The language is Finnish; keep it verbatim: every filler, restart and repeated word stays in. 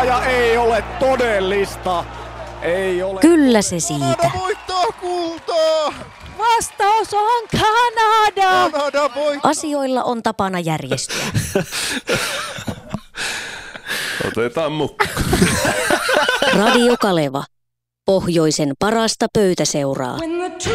ja ei ole todellista. Ei ole. Kyllä se siitä. Kanada voittaa kultaa! Vastaus on Kanada. Kanada voittaa! Asioilla on tapana järjestyä. Otetaan mukaan. Radio Kaleva. Pohjoisen parasta pöytäseuraa.